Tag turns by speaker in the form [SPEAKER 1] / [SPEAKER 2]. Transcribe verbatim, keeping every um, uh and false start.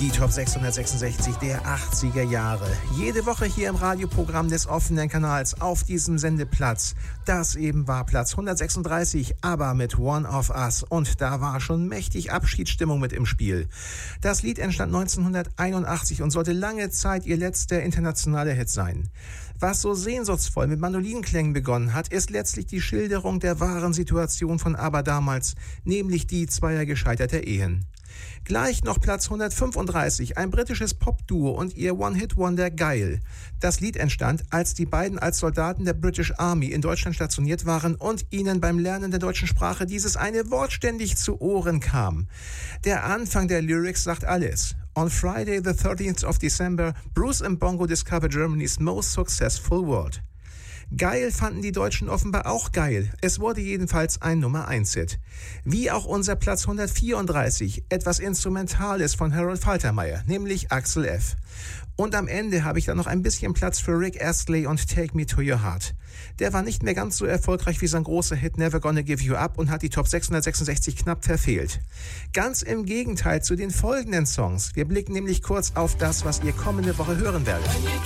[SPEAKER 1] Die Top sechshundertsechsundsechzig der achtziger Jahre. Jede Woche hier im Radioprogramm des offenen Kanals auf diesem Sendeplatz. Das eben war Platz hundertsechsunddreißig, aber mit One of Us. Und da war schon mächtig Abschiedsstimmung mit im Spiel. Das Lied entstand neunzehnhunderteinundachtzig und sollte lange Zeit ihr letzter internationaler Hit sein. Was so sehnsuchtsvoll mit Mandolinenklängen begonnen hat, ist letztlich die Schilderung der wahren Situation von ABBA damals, nämlich die zweier gescheiterter Ehen. Gleich noch Platz hundertfünfunddreißig, ein britisches Popduo und ihr One-Hit-Wonder Geil. Das Lied entstand, als die beiden als Soldaten der British Army in Deutschland stationiert waren und ihnen beim Lernen der deutschen Sprache dieses eine Wort ständig zu Ohren kam. Der Anfang der Lyrics sagt alles. On Friday the thirteenth of December, Bruce and Bongo discovered Germany's most successful word. Geil fanden die Deutschen offenbar auch geil. Es wurde jedenfalls ein Nummer eins Hit. Wie auch unser Platz hundertvierunddreißig, etwas Instrumentales von Harold Faltermeyer, nämlich Axel F. Und am Ende habe ich dann noch ein bisschen Platz für Rick Astley und Take Me to Your Heart. Der war nicht mehr ganz so erfolgreich wie sein großer Hit Never Gonna Give You Up und hat die Top sechshundertsechsundsechzig knapp verfehlt. Ganz im Gegenteil zu den folgenden Songs. Wir blicken nämlich kurz auf das, was ihr kommende Woche hören werdet.